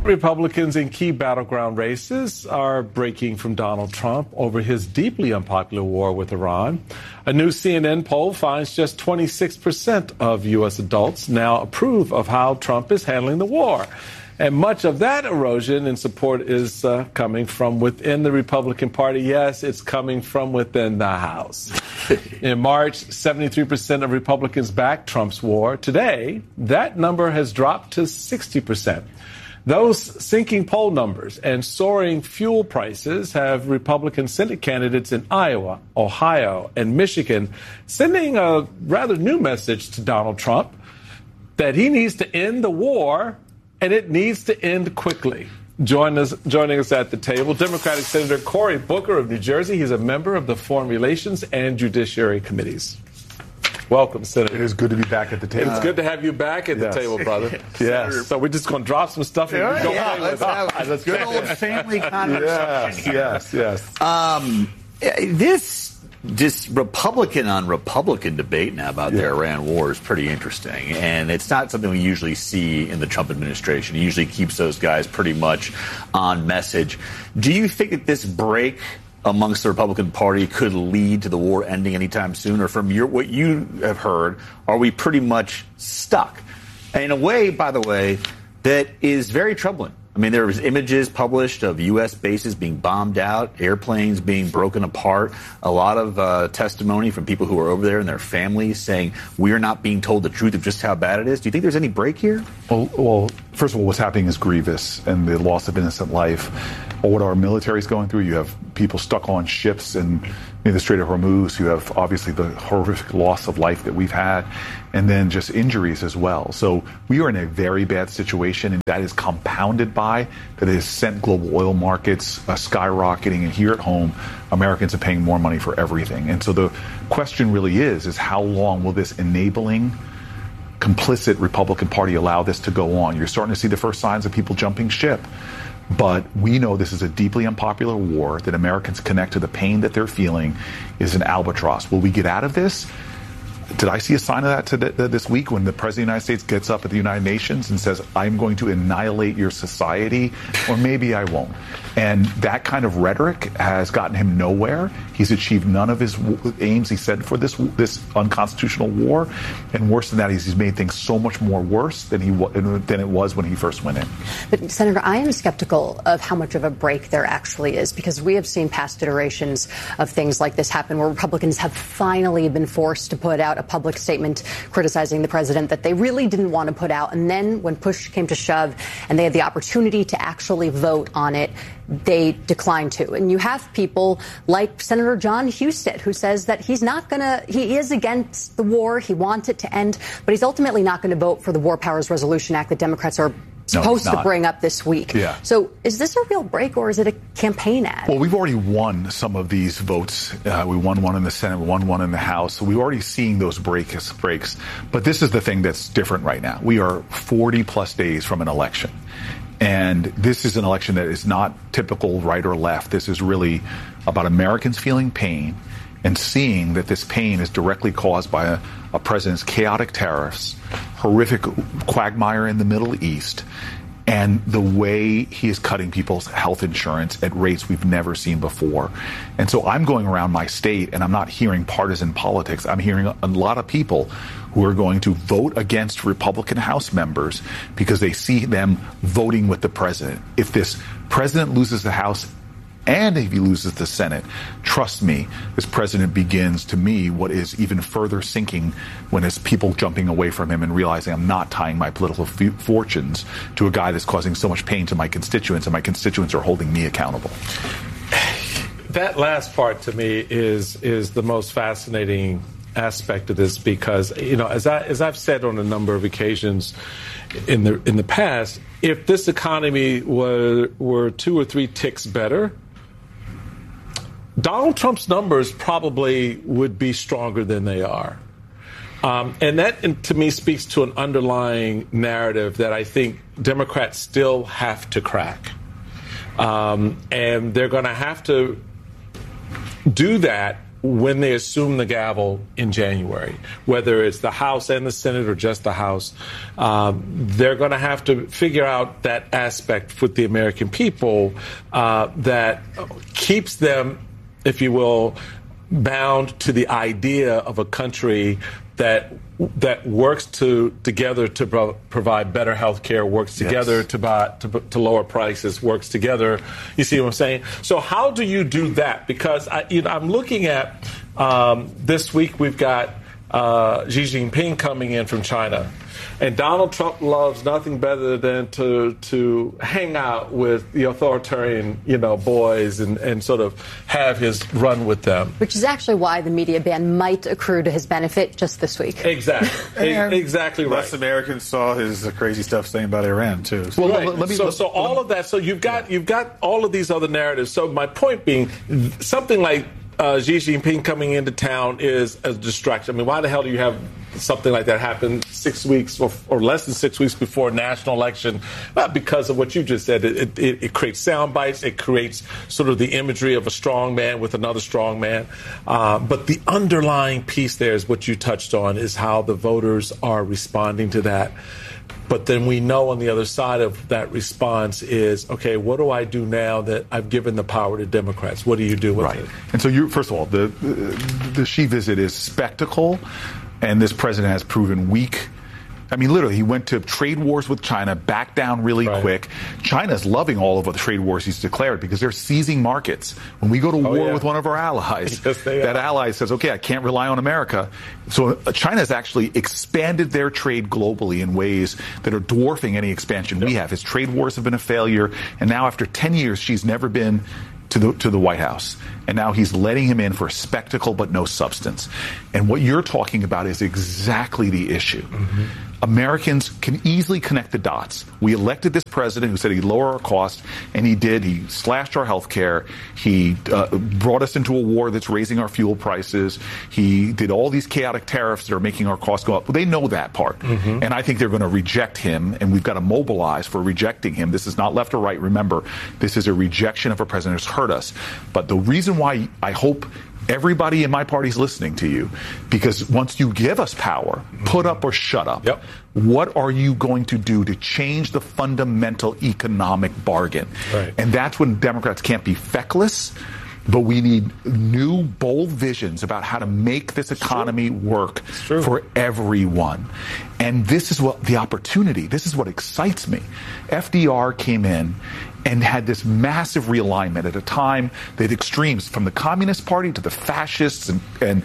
Republicans in key battleground races are breaking from Donald Trump over his deeply unpopular war with Iran. A new CNN poll finds just 26% of U.S. adults now approve of how Trump is handling the war. And much of that erosion in support is coming from within the Republican Party. Yes, it's coming from within the House. In March, 73% of Republicans backed Trump's war. Today, that number has dropped to 60%. Those sinking poll numbers and soaring fuel prices have Republican Senate candidates in Iowa, Ohio, and Michigan sending a rather new message to Donald Trump that he needs to end the war, and it needs to end quickly. Joining us at the table, Democratic Senator Cory Booker of New Jersey. He's a member of the Foreign Relations and Judiciary Committees. Welcome, Senator. It is good to be back at the table. It's good to have you back at the table, brother. Yes. So we're just going to drop some stuff and go play with have a good old family conversation. Yes. This Republican on Republican debate now about the Iran war is pretty interesting. And it's not something we usually see in the Trump administration. He usually keeps those guys pretty much on message. Do you think that this break amongst the Republican Party could lead to the war ending anytime soon? Or from what you have heard, are we pretty much stuck? And in a way, by the way, that is very troubling. I mean, there was images published of U.S. bases being bombed out, airplanes being broken apart, a lot of testimony from people who are over there and their families saying we're not being told the truth of just how bad it is. Do you think there's any break here? Well, first of all, what's happening is grievous, and the loss of innocent life. What our military is going through, you have people stuck on ships in the Strait of Hormuz. You have obviously the horrific loss of life that we've had, and then just injuries as well. So we are in a very bad situation, and that is compounded by that it has sent global oil markets skyrocketing, and here at home, Americans are paying more money for everything. And so the question really is how long will this enabling, complicit Republican Party allow this to go on? You're starting to see the first signs of people jumping ship. But we know this is a deeply unpopular war, that Americans connect to the pain that they're feeling is an albatross. Will we get out of this? Did I see a sign of that this week when the President of the United States gets up at the United Nations and says, I'm going to annihilate your society? Or maybe I won't. And that kind of rhetoric has gotten him nowhere. He's achieved none of his aims he said for this unconstitutional war. And worse than that, he's made things so much more worse than it was when he first went in. But, Senator, I am skeptical of how much of a break there actually is, because we have seen past iterations of things like this happen where Republicans have finally been forced to put out a public statement criticizing the president that they really didn't want to put out. And then when push came to shove and they had the opportunity to actually vote on it, they declined to. And you have people like Senator John Husted, who says that he is against the war. He wants it to end, but he's ultimately not going to vote for the War Powers Resolution Act that Democrats are supposed to bring up this week. Yeah. So is this a real break, or is it a campaign ad? Well, we've already won some of these votes. We won one in the Senate, won one in the House. So we're already seeing those breaks. But this is the thing that's different right now. We are 40 plus days from an election. And this is an election that is not typical right or left. This is really about Americans feeling pain and seeing that this pain is directly caused by a president's chaotic tariffs, horrific quagmire in the Middle East, and the way he is cutting people's health insurance at rates we've never seen before. And so I'm going around my state, and I'm not hearing partisan politics. I'm hearing a lot of people who are going to vote against Republican House members because they see them voting with the president. If this president loses the House and if he loses the Senate, trust me, this president begins, to me, what is even further sinking when it's people jumping away from him and realizing I'm not tying my political fortunes to a guy that's causing so much pain to my constituents, and my constituents are holding me accountable. That last part to me is the most fascinating aspect of this, because, as I've said on a number of occasions in the past, if this economy were 2 or 3 ticks better, Donald Trump's numbers probably would be stronger than they are. And that, to me, speaks to an underlying narrative that I think Democrats still have to crack. And they're going to have to do that when they assume the gavel in January, whether it's the House and the Senate or just the House, they're going to have to figure out that aspect with the American people that keeps them, if you will, bound to the idea of a country that works together to provide better health care, works together to lower prices, works together. You see what I'm saying? So how do you do that? Because I'm looking at this week we've got Xi Jinping coming in from China. And Donald Trump loves nothing better than to hang out with the authoritarian, boys and sort of have his run with them. Which is actually why the media ban might accrue to his benefit just this week. Exactly. Exactly right. Less Americans saw his crazy stuff saying about Iran, too. Well, right. So all of that. So you've got all of these other narratives. So my point being, something like Xi Jinping coming into town is a distraction. I mean, why the hell do you have something like that happen 6 weeks or less than 6 weeks before a national election? Not because of what you just said. It creates sound bites. It creates sort of the imagery of a strong man with another strong man. But the underlying piece there is what you touched on, is how the voters are responding to that. But then we know on the other side of that response is, okay, what do I do now that I've given the power to Democrats? What do you do with it? And so first of all, the Xi visit is spectacle, and this president has proven weak. I mean, literally, he went to trade wars with China, backed down really quick. China's loving all of the trade wars he's declared because they're seizing markets. When we go to war with one of our allies, that ally says, okay, I can't rely on America. So China's actually expanded their trade globally in ways that are dwarfing any expansion we have. His trade wars have been a failure. And now after 10 years, she's never been to the White House. And now he's letting him in for a spectacle but no substance. And what you're talking about is exactly the issue. Americans can easily connect the dots. We elected this president who said he'd lower our costs, and he did. He slashed our health care. He brought us into a war that's raising our fuel prices. He did all these chaotic tariffs that are making our costs go up. Well, they know that part. And I think they're going to reject him, and we've got to mobilize for rejecting him. This is not left or right. Remember, this is a rejection of a president who's hurt us. But the reason why I hope everybody in my party is listening to you, because once you give us power, put up or shut up. What are you going to do to change the fundamental economic bargain? And that's when Democrats can't be feckless, but we need new, bold visions about how to make this economy work for everyone. And this is what the opportunity, this is what excites me. FDR came in and had this massive realignment at a time that extremes from the Communist Party to the fascists and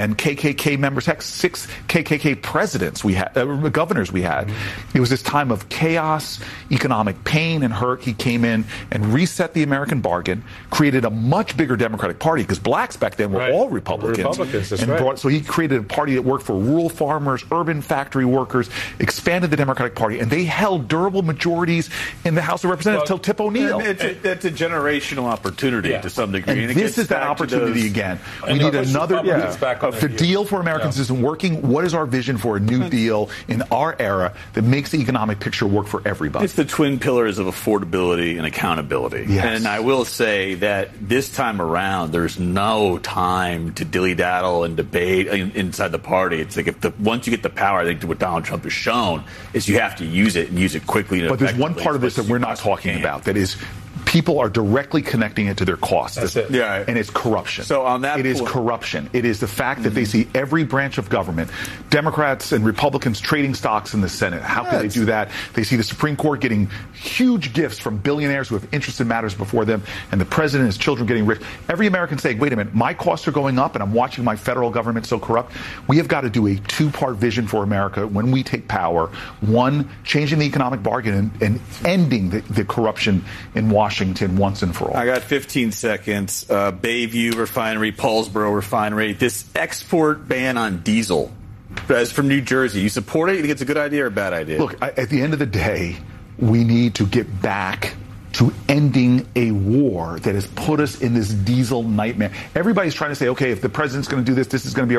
KKK members, heck, 6 KKK presidents we had, governors we had. It was this time of chaos, economic pain and hurt. He came in and reset the American bargain, created a much bigger Democratic Party, because blacks back then were all Republicans. So he created a party that worked for rural farmers, urban factory workers, expanded the Democratic Party, and they held durable majorities in the House of Representatives till Tip O'Neill. It's a generational opportunity to some degree. And this is that opportunity again. We need another. The deal for Americans isn't working. What is our vision for a new deal in our era that makes the economic picture work for everybody? It's the twin pillars of affordability and accountability. And I will say that this time around, there's no time to dilly-daddle and debate inside the party. It's like once you get the power, I think what Donald Trump has shown is you have to use it and use it quickly. But there's one part of this that we're not talking about that is people are directly connecting it to their costs. That's it. And it's corruption. So on that it is corruption. It is the fact that they see every branch of government, Democrats and Republicans trading stocks in the Senate. How can they do that? They see the Supreme Court getting huge gifts from billionaires who have interest in matters before them, and the president and his children getting rich. Every American saying, wait a minute, my costs are going up and I'm watching my federal government so corrupt. We have got to do a two-part vision for America when we take power. One, changing the economic bargain and ending the corruption in Washington once and for all. I got 15 seconds. Bayview Refinery, Paulsboro Refinery. This export ban on diesel is from New Jersey. You support it? You think it's a good idea or a bad idea? Look, at the end of the day, we need to get back to ending a war that has put us in this diesel nightmare. Everybody's trying to say, okay, if the president's going to do this, this is going to be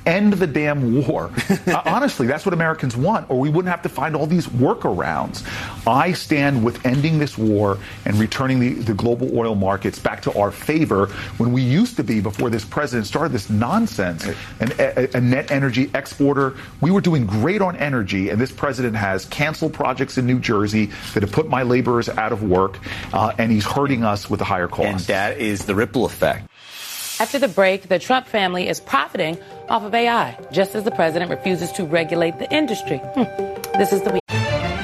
end the damn war. Honestly, that's what Americans want, or we wouldn't have to find all these workarounds. I stand with ending this war and returning the global oil markets back to our favor when we used to be, before this president started this nonsense, a net energy exporter. We were doing great on energy, and this president has canceled projects in New Jersey that have put my laborers out of work, and he's hurting us with the higher costs. And that is the ripple effect. After the break, the Trump family is profiting off of AI, just as the president refuses to regulate the industry. This is the week.